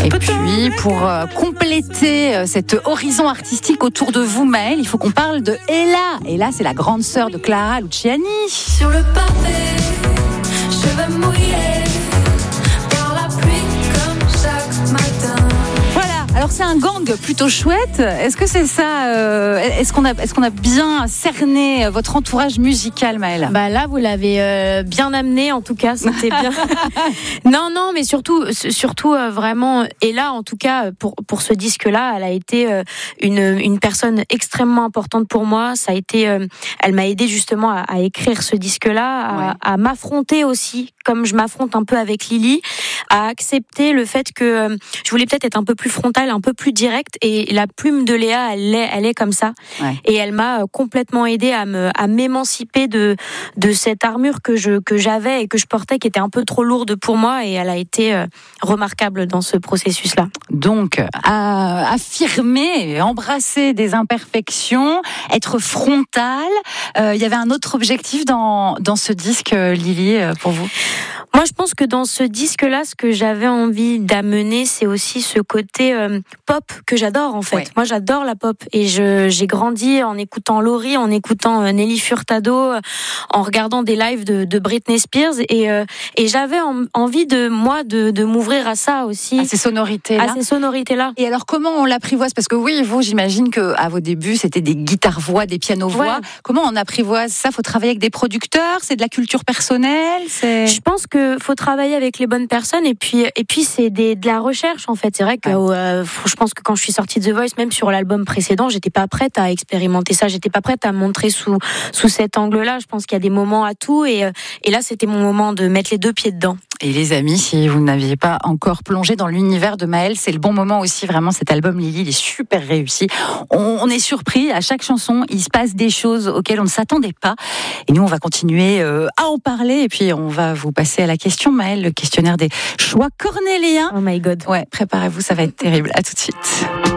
Et puis, pour compléter cet horizon artistique autour de vous, Maëlle, il faut qu'on parle de Ella. Ella, c'est la grande sœur de Clara Luciani. Sur le pavé, cheveux mouillés par la pluie comme chaque matin. Voilà, alors c'est un gang plutôt chouette. Est-ce que c'est ça Est-ce qu'on a bien cerné votre entourage musical, Maëlle ? Bah là, vous l'avez bien amené, en tout cas, c'était bien. non, mais surtout vraiment. Et là, en tout cas, pour ce disque-là, elle a été une personne extrêmement importante pour moi. Ça a été, elle m'a aidé justement à écrire ce disque-là, à m'affronter aussi, comme je m'affronte un peu avec Lily, à accepter le fait que je voulais peut-être être un peu plus frontale, un peu plus directe. Et la plume de Léa, elle est comme ça. Ouais. Et elle m'a complètement aidée à m'émanciper de cette armure que j'avais et que je portais, qui était un peu trop lourde pour moi. Et elle a été remarquable dans ce processus-là. Donc, affirmer, embrasser des imperfections, être frontale. Il y avait un autre objectif dans ce disque, Lily, pour vous ? Moi, je pense que dans ce disque-là, ce que j'avais envie d'amener, c'est aussi ce côté pop que j'adore, en fait. Ouais. Moi, j'adore la pop. Et j'ai grandi en écoutant Laurie, en écoutant Nelly Furtado, en regardant des lives de Britney Spears. Et j'avais envie de m'ouvrir à ça aussi. À ces sonorités-là. Et alors, comment on l'apprivoise ? Parce que oui, vous, j'imagine qu'à vos débuts, c'était des guitares-voix, des pianos-voix. Ouais. Comment on apprivoise ça ? Faut travailler avec des producteurs ? C'est de la culture personnelle ? Je pense que faut travailler avec les bonnes personnes et puis c'est de la recherche, en fait. C'est vrai que je pense que quand je suis sortie de The Voice, même sur l'album précédent, j'étais pas prête à expérimenter ça, j'étais pas prête à montrer sous cet angle-là. Je pense qu'il y a des moments à tout et là c'était mon moment de mettre les deux pieds dedans. Et les amis, si vous n'aviez pas encore plongé dans l'univers de Maëlle, c'est le bon moment aussi. Vraiment, cet album Lily, il est super réussi. On est surpris à chaque chanson. Il se passe des choses auxquelles on ne s'attendait pas. Et nous, on va continuer à en parler. Et puis, on va vous passer à la question, Maëlle, le questionnaire des choix cornéliens. Oh my God. Ouais, préparez-vous, ça va être terrible. À tout de suite.